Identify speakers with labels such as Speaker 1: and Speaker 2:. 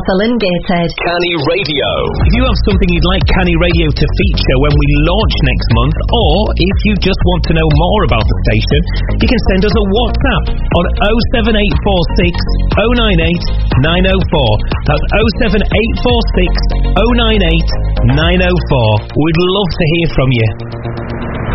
Speaker 1: Castle and Gated.
Speaker 2: Canny Radio.
Speaker 3: If you have something you'd like Canny Radio to feature when we launch next month, or if you just want to know more about the station, you can send us a WhatsApp on 07846 098 904. That's 07846 098 904. We'd love to hear from you.